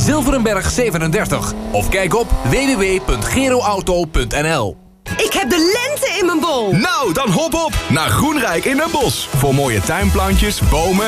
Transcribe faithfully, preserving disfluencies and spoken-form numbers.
Zilverenberg zevenendertig. Of kijk op w w w punt geroauto punt n l. Ik heb de lente in mijn bol. Nou, dan hop op naar Groenrijk in Den Bosch. Voor mooie tuinplantjes, bomen